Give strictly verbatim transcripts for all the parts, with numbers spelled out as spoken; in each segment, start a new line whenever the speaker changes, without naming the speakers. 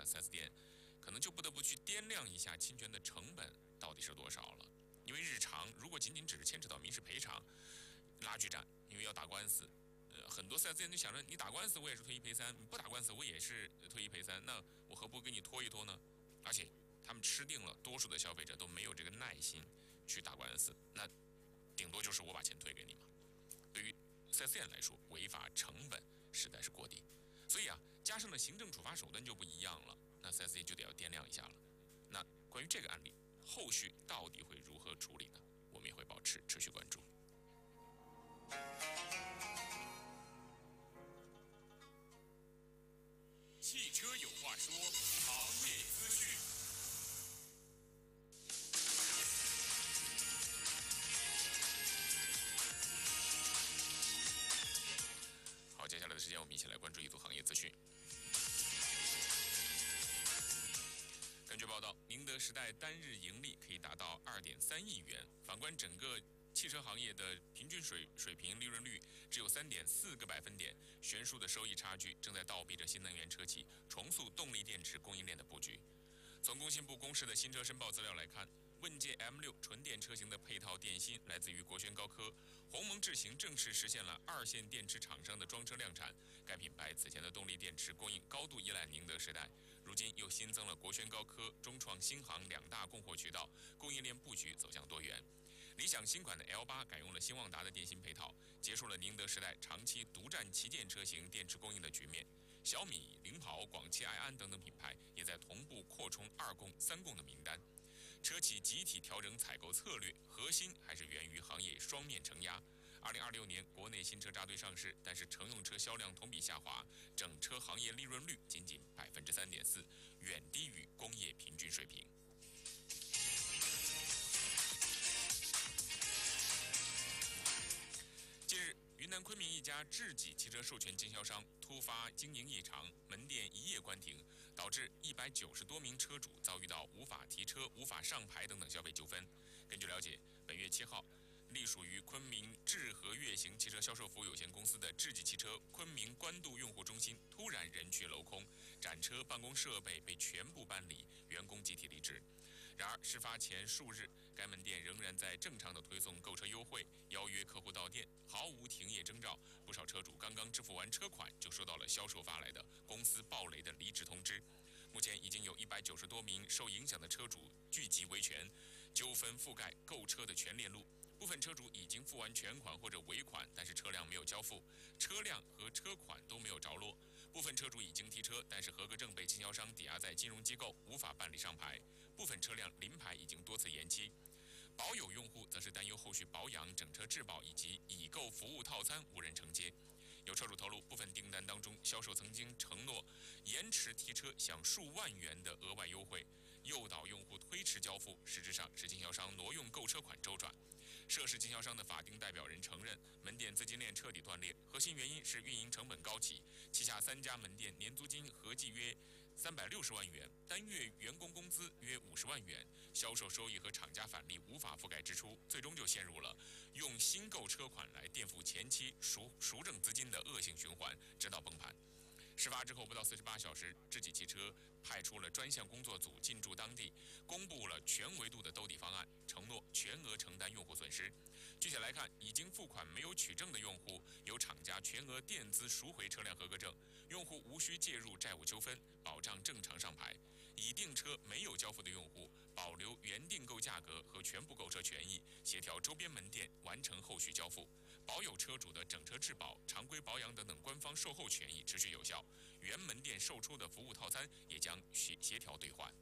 四 S 店可能就不得不去掂量一下侵权的成本到底是多少了。因为日常如果仅仅只是牵扯到民事赔偿、拉锯战，因为要打官司，呃，很多四 S 店就想着你打官司我也是退一赔三，你不打官司我也是退一赔三，那我何不给你拖一拖呢？而且他们吃定了，多数的消费者都没有这个耐心去打官司，那顶多就是我把钱退给你嘛。对于四 S 店来说，违法成本实在是过低，所以啊，加上了行政处罚手段就不一样了，那四 S 店就得要掂量一下了。那关于这个案例，后续到底会如何处理呢？我们也会保持持续关注。汽车有话说，行业资讯。好，接下来的时间我们一起来关注一组行业资讯。根据报道，宁德时代单日盈利可以达到二点三亿元。反观整个汽车行业的平均水水平利润率只有三点四个百分点，悬殊的收益差距正在倒逼着新能源车企重塑动力电池供应链的布局。从工信部公示的新车申报资料来看，问界 M 六 纯电车型的配套电芯来自于国轩高科，鸿蒙智行正式实现了二线电池厂商的装车量产。该品牌此前的动力电池供应高度依赖宁德时代，如今又新增了国轩高科、中创新航两大供货渠道，供应链布局走向多元。理想新款的 L 八 改用了新旺达的电芯配套，结束了宁德时代长期独占旗舰车型电池供应的局面。小米、领跑、广汽埃安等等品牌也在同步扩充二供、三供的名单。车企集体调整采购策略，核心还是源于行业双面承压。二零二六年国内新车扎堆上市，但是乘用车销量同比下滑，整车行业利润率仅仅百分之三点四，远低于工业平均水平。近日，云南昆明一家智己汽车授权经销商突发经营异常，门店一夜关停，导致一百九十多名车主遭遇到无法提车、无法上牌等等消费纠纷。根据了解，本月七号，隶属于昆明智和悦行汽车销售服务有限公司的智己汽车昆明官渡用户中心突然人去楼空，展车、办公设备被全部搬离，员工集体离职。然而，事发前数日，该门店仍然在正常的推送购车优惠，邀约客户到店，毫无停业征兆。不少车主刚刚支付完车款，就收到了销售发来的公司暴雷的离职通知。目前已经有一百九十多名受影响的车主聚集维权，纠纷覆盖购车的全链路。部分车主已经付完全款或者尾款，但是车辆没有交付，车辆和车款都没有着落。部分车主已经提车，但是合格证被经销商抵押在金融机构，无法办理上牌。部分车辆临牌已经多次延期。保有用户则是担忧后续保养、整车质保以及已购服务套餐无人承接。有车主透露，部分订单当中，销售曾经承诺延迟提车享数万元的额外优惠，诱导用户推迟交付，实质上是经销商挪用购车款周转。涉事经销商的法定代表人承认，门店资金链彻底断裂，核心原因是运营成本高企，旗下三家门店年租金合计约三百六十万元，单月员工工资约五十万元，销售收益和厂家返利无法覆盖支出，最终就陷入了用新购车款来垫付前期赎赎证资金的恶性循环，直到崩盘。事发之后不到四十八小时，智己汽车派出了专项工作组进驻当地，公布了全维度的兜底方案，承诺全额承担用户损失。具体来看，已经付款没有取证的用户，由厂家全额垫资赎回车辆合格证，用户无需介入债务纠纷，保障正常上牌。已订车没有交付的用户，保留原订购价格和全部购车权益，协调周边门店完成后续交付，保有车主的整车质保、常规保养等等官方售后权益持续有效。原门店售出的服务套餐也将协协调兑换。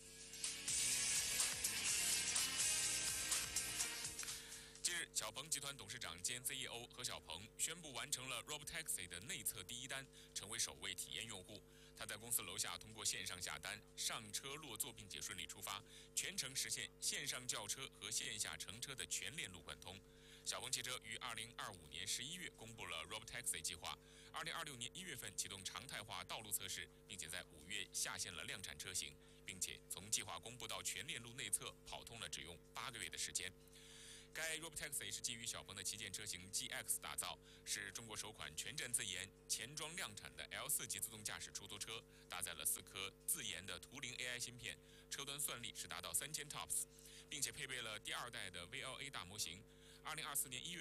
近日，小鹏集团董事长兼 C E O 何小鹏宣布完成了 Robotaxi 的内测第一单，成为首位体验用户。他在公司楼下通过线上下单、上车落座，并且顺利出发，全程实现线上叫车和线下乘车的全链路贯通。小鹏汽车于二零二五年十一月公布了 Robotaxi 计划，二零二六年一月份启动常态化道路测试，并且在五月下线了量产车型，并且从计划公布到全链路内测跑通了只用八个月的时间。 该 Robotaxi 是基于小鹏的旗舰车型 G X 打造，是中国首款全站自研、前装量产的 L 四级自动驾驶出租车，搭载了四颗自研的图灵 A I 芯片，车端算力是达到三千 TOPS， 并且配备了第二代的 V L A 大模型。二零二四年一月